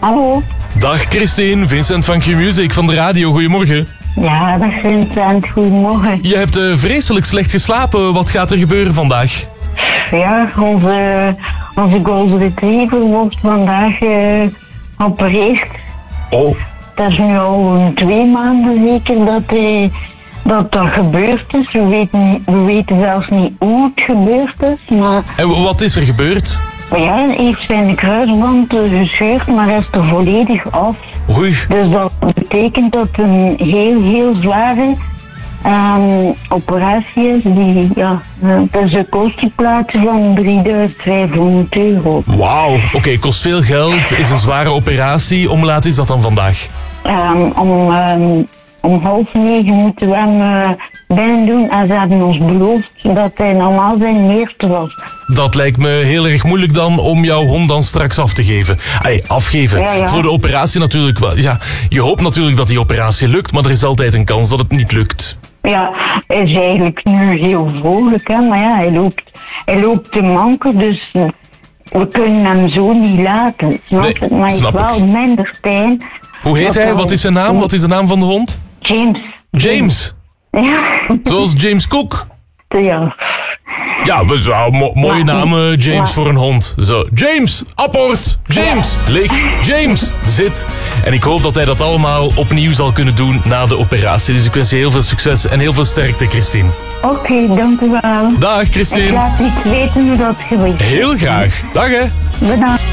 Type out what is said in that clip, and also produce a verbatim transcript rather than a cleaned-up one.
Hallo. Dag Christine, Vincent van Q-Music van de radio. Goedemorgen. Ja, dag Vincent. Goedemorgen. Je hebt uh, vreselijk slecht geslapen. Wat gaat er gebeuren vandaag? Ja, onze, onze golden retriever wordt vandaag uh, geopereerd. Oh. Dat is nu al twee maanden zeker dat hij, dat, dat gebeurd is. We weten, niet, we weten zelfs niet hoe het gebeurd is. Maar, en wat is er gebeurd? Ja, hij heeft zijn kruisband gescheurd, maar hij is er volledig af. Oei. Dus dat betekent dat het een heel, heel zware um, operatie is. Die, ja, dat is een kostenplaatje van drieduizend vijfhonderd euro. Wauw, oké, okay, kost veel geld, is een zware operatie. Om laat is dat dan vandaag? Um, om, um, om half negen moeten we hem uh, binnen doen en ze hebben ons beloofd dat hij normaal zijn eerste was. Dat lijkt me heel erg moeilijk dan om jouw hond dan straks af te geven. Allee, afgeven. Ja, ja. Voor de operatie natuurlijk wel. Ja, je hoopt natuurlijk dat die operatie lukt, maar er is altijd een kans dat het niet lukt. Ja, hij is eigenlijk nu heel vrolijk, hè? Maar ja, hij loopt, hij loopt te manken, dus we kunnen hem zo niet laten. Snap Nee, het? Maar hij snap heeft wel ik. minder pijn. Hoe heet hij? Wat is zijn naam? Wat is de naam van de hond? James. James. Ja. Zoals James Cook. Ja. Ja, we zo, mo- mooie Ja. naam, uh, James, Ja. voor een hond. Zo, James, apport. James, lig. James, zit. En ik hoop dat hij dat allemaal opnieuw zal kunnen doen na de operatie. Dus ik wens je heel veel succes en heel veel sterkte, Christine. Oké, okay, dank u wel. Dag, Ik Christine. laat iets weten hoe dat geweest is. Heel graag. Dag, hè. Bedankt.